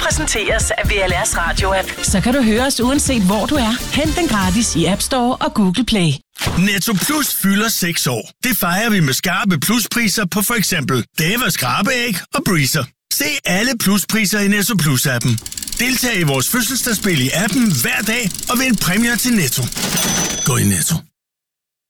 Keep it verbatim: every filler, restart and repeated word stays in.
præsenteres af V L R's radio-app. Så kan du høre os uanset hvor du er. Hent den gratis i App Store og Google Play. Netto Plus fylder seks år. Det fejrer vi med skarpe pluspriser på for eksempel Davas skrabeæg og Breezer. Se alle pluspriser i Netto Plus-appen. Deltag i vores fødselsdagsspil i appen hver dag og vind præmier til Netto. Gå i Netto.